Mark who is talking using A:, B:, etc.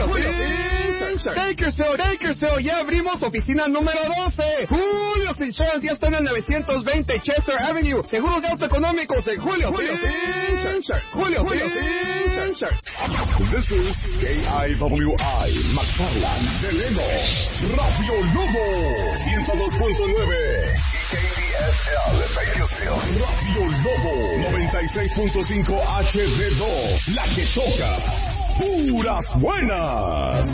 A: Bakersfield, ya abrimos oficina número 12. Julio's Insurance ya está en el 920 Chester Avenue. Seguros de auto económicos en Julio's Insurance.
B: This is KIWI, McFarland, Deleno, Radio Lobo, 102.9, KDSL, Bakersfield, Radio Lobo, 96.5 HD2, la que toca, puras buenas.